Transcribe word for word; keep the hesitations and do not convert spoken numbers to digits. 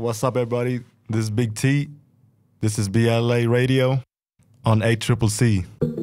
What's up, everybody? This is Big T. This is B L A Radio on A Triple C.